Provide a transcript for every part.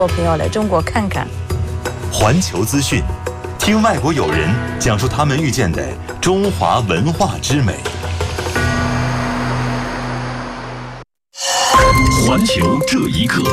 朋友来中国看看。 环球资讯，听外国友人讲述他们遇见的中华文化之美。 环球这一刻，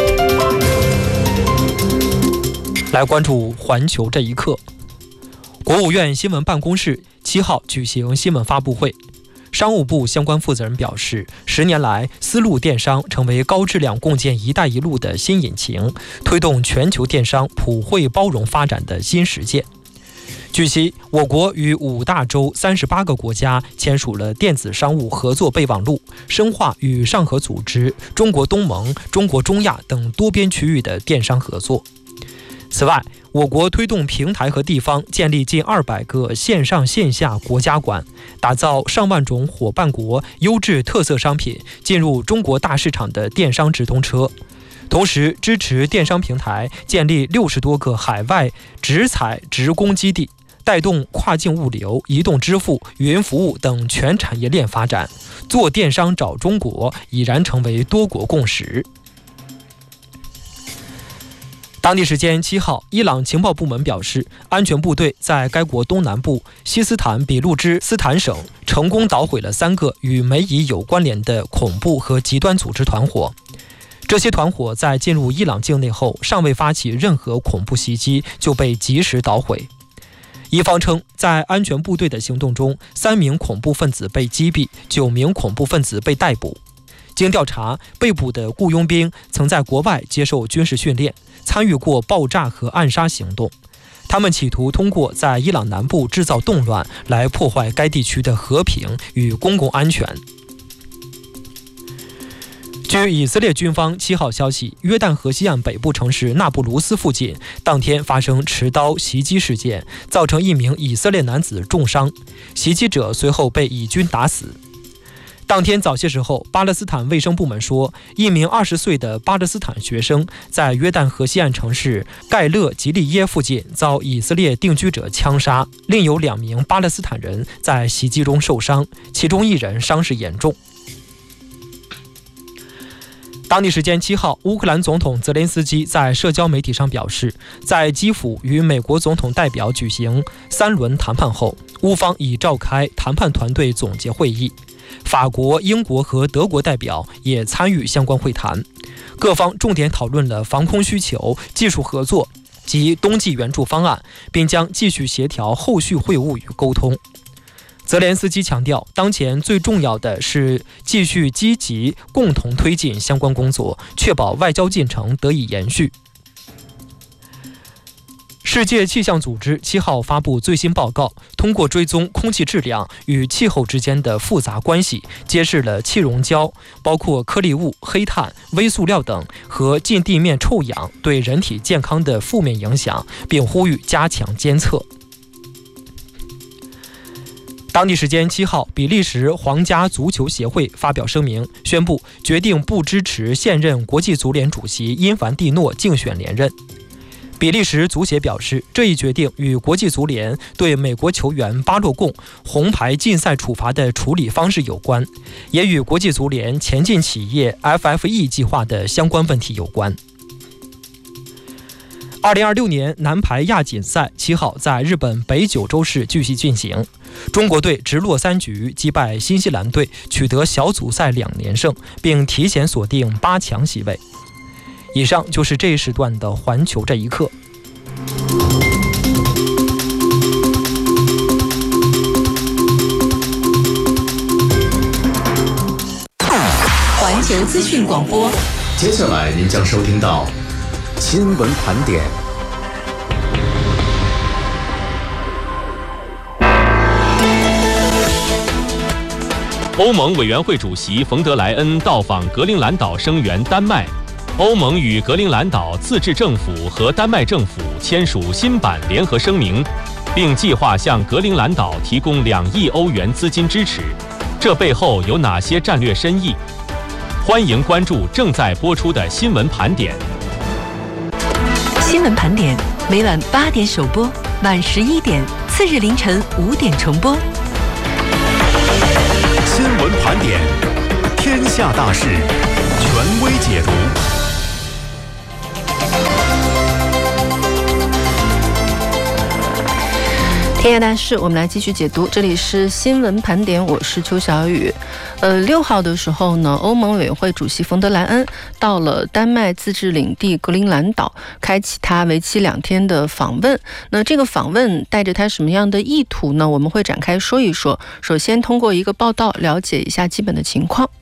来关注环球这一刻。国务院新闻办公室7号举行新闻发布会，商务部相关负责人表示，10年来，丝路电商成为高质量共建“一带一路”的新引擎，推动全球电商普惠包容发展的新实践。据悉，我国与5大洲38个国家签署了电子商务合作备忘录，深化与上合组织、中国东盟、中国中亚等多边区域的电商合作。此外，我国推动平台和地方建立近200个线上线下国家馆，打造上万种伙伴国优质特色商品进入中国大市场的电商直通车。同时，支持电商平台建立60多个海外直采直供基地，带动跨境物流、移动支付、云服务等全产业链发展。做电商找中国已然成为多国共识。当地时间7号，伊朗情报部门表示，安全部队在该国东南部西斯坦比路支斯坦省成功捣毁了3个与美以有关联的恐怖和极端组织团伙。这些团伙在进入伊朗境内后，尚未发起任何恐怖袭击就被及时捣毁。一方称，在安全部队的行动中，3名恐怖分子被击毙，9名恐怖分子被逮捕。经调查，被捕的雇佣兵曾在国外接受军事训练，参与过爆炸和暗杀行动。他们企图通过在伊朗南部制造动乱，来破坏该地区的和平与公共安全。据以色列军方7号消息，约旦河西岸北部城市纳布卢斯附近当天发生持刀袭击事件，造成1名以色列男子重伤，袭击者随后被以军打死。当天早些时候，巴勒斯坦卫生部门说，1名20岁的巴勒斯坦学生在约旦河西岸城市盖勒吉利耶附近遭以色列定居者枪杀，另有2名巴勒斯坦人在袭击中受伤，其中1人伤势严重。当地时间7号，乌克兰总统泽连斯基在社交媒体上表示，在基辅与美国总统代表举行3轮谈判后，乌方已召开谈判团队总结会议。法国、英国和德国代表也参与相关会谈，各方重点讨论了防空需求、技术合作及冬季援助方案，并将继续协调后续会晤与沟通。泽连斯基强调，当前最重要的是继续积极共同推进相关工作，确保外交进程得以延续。世界气象组织7号发布最新报告，通过追踪空气质量与气候之间的复杂关系，揭示了气溶胶，包括颗粒物、黑碳、微塑料等和近地面臭氧对人体健康的负面影响，并呼吁加强监测。当地时间7号，比利时皇家足球协会发表声明，宣布决定不支持现任国际足联主席因凡蒂诺竞选连任。比利时足协表示，这一决定与国际足联对美国球员巴洛贡红牌禁赛处罚的处理方式有关，也与国际足联前进企业 FFE 计划的相关问题有关。2026年男排亚锦赛7号在日本北九州市继续进行，中国队直落3局击败新西兰队，取得小组赛2连胜，并提前锁定8强席位。以上就是这一时段的环球这一刻。 环球资讯广播， 接下来您将收听到新闻盘点。 欧盟委员会主席冯德莱恩到访格陵兰岛，声援丹麦。欧盟与格陵兰岛自治政府和丹麦政府签署新版联合声明，并计划向格陵兰岛提供2亿欧元资金支持。这背后有哪些战略深意？欢迎关注正在播出的新闻盘点。 新闻盘点每晚8点首播，晚11点，次日凌晨5点重播。 新闻盘点，天下大事，权威解读。 天下大事，我们来继续解读。这里是新闻盘点，我是邱小雨。6号的时候呢，欧盟委员会主席冯德莱恩到了丹麦自治领地格陵兰岛，开启他为期2天的访问。那这个访问带着他什么样的意图呢？我们会展开说一说。首先通过一个报道了解一下基本的情况。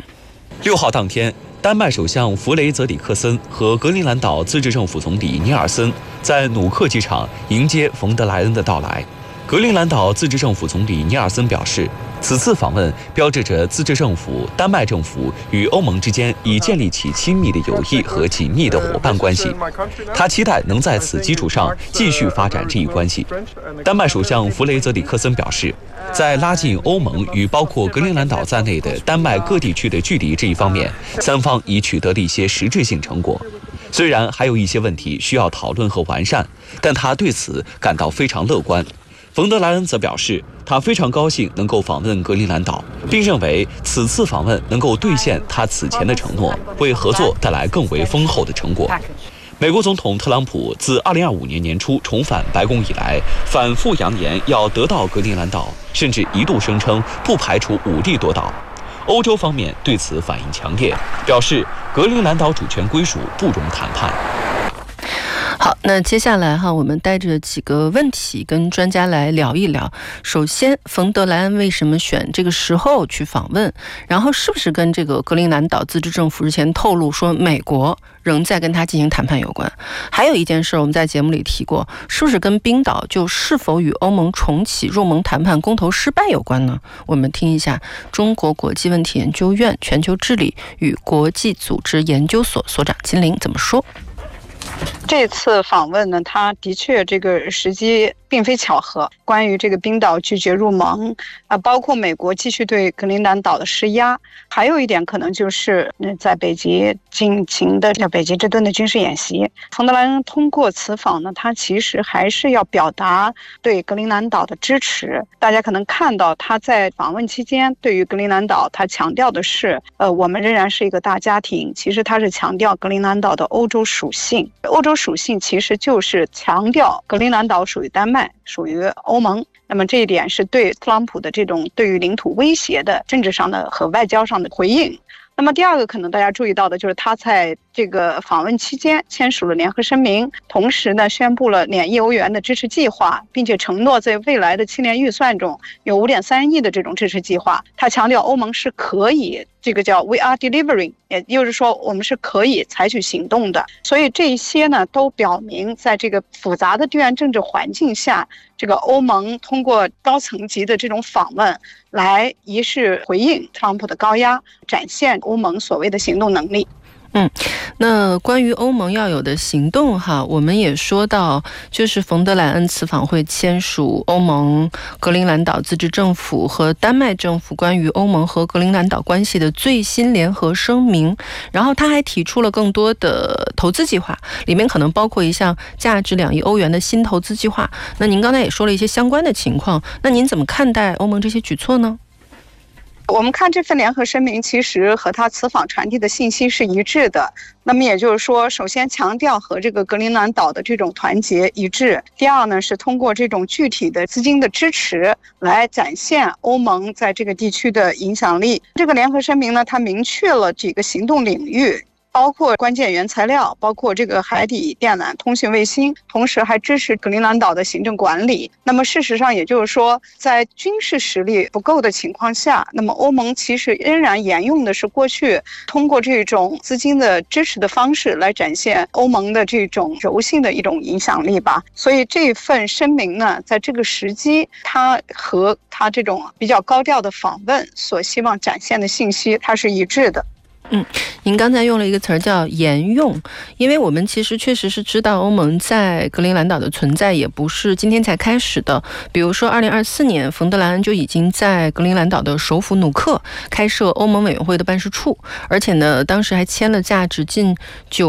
6号当天，丹麦首相弗雷泽里克森和格陵兰岛自治政府总理尼尔森在努克机场迎接冯德莱恩的到来。格陵兰岛自治政府总理尼尔森表示，此次访问标志着自治政府、丹麦政府与欧盟之间已建立起亲密的友谊和紧密的伙伴关系。他期待能在此基础上继续发展这一关系。丹麦首相弗雷泽里克森表示，在拉近欧盟与包括格陵兰岛在内的丹麦各地区的距离这一方面，三方已取得了一些实质性成果。虽然还有一些问题需要讨论和完善，但他对此感到非常乐观。冯德莱恩则表示，他非常高兴能够访问格陵兰岛，并认为此次访问能够兑现他此前的承诺，为合作带来更为丰厚的成果。美国总统特朗普自2025年年初重返白宫以来，反复扬言要得到格陵兰岛，甚至一度声称不排除武力夺岛。欧洲方面对此反应强烈，表示格陵兰岛主权归属不容谈判。 好，那接下来我们带着几个问题跟专家来聊一聊。首先，冯德莱恩为什么选这个时候去访问？然后是不是跟这个格陵兰岛自治政府之前透露说美国仍在跟他进行谈判有关？还有一件事我们在节目里提过，是不是跟冰岛就是否与欧盟重启入盟谈判公投失败有关呢？我们听一下中国国际问题研究院全球治理与国际组织研究所所长金玲怎么说。 这次访问呢，它的确这个时机并非巧合。关于这个冰岛拒绝入盟包括美国继续对格陵兰岛的施压，还有一点可能就是在北极进行的叫北极之盾的军事演习。冯德莱恩通过此访呢，他其实还是要表达对格陵兰岛的支持。大家可能看到他在访问期间对于格陵兰岛，他强调的是我们仍然是一个大家庭。其实他是强调格陵兰岛的欧洲属性。欧洲属性其实就是强调格陵兰岛属于丹麦，属于欧盟。那么这一点是对特朗普的这种对于领土威胁的政治上的和外交上的回应。那么第二个可能大家注意到的就是他在这个访问期间签署了联合声明，同时呢宣布了2亿欧元的支持计划，并且承诺在未来的7年预算中有5.3亿的这种支持计划。他强调欧盟是可以，这个叫 We are delivering， 也就是说我们是可以采取行动的。所以这些呢都表明在这个复杂的地缘政治环境下，这个欧盟通过高层级的这种访问来一是回应特朗普的高压，展现欧盟所谓的行动能力。 那关于欧盟要有的行动我们也说到，就是冯德莱恩此访会签署欧盟格陵兰岛自治政府和丹麦政府关于欧盟和格陵兰岛关系的最新联合声明，然后他还提出了更多的投资计划，里面可能包括一项价值2亿欧元的新投资计划。那您刚才也说了一些相关的情况，那您怎么看待欧盟这些举措呢？ 我们看这份联合声明，其实和他此访传递的信息是一致的。那么也就是说，首先强调和这个格陵兰岛的这种团结一致。第二呢，是通过这种具体的资金的支持来展现欧盟在这个地区的影响力。这个联合声明呢，它明确了几个行动领域，包括关键原材料，包括这个海底电缆、通讯卫星，同时还支持格陵兰岛的行政管理。那么事实上也就是说，在军事实力不够的情况下，那么欧盟其实仍然沿用的是过去通过这种资金的支持的方式来展现欧盟的这种柔性的一种影响力吧。所以这份声明呢，在这个时机，它和它这种比较高调的访问所希望展现的信息，它是一致的。 您刚才用了一个词儿叫沿用，因为我们其实确实是知道欧盟在格陵兰岛的存在也不是今天才开始的。比如说2024年冯德莱恩就已经在格陵兰岛的首府努克开设欧盟委员会的办事处，而且呢当时还签了价值近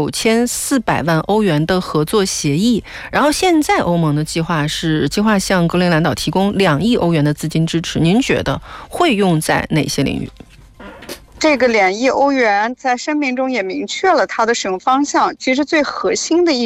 9400万欧元的合作协议。然后现在欧盟的计划向格陵兰岛提供2亿欧元的资金支持，您觉得会用在哪些领域？ 这个2亿欧元在声明中也明确了它的使用方向。其实最核心的一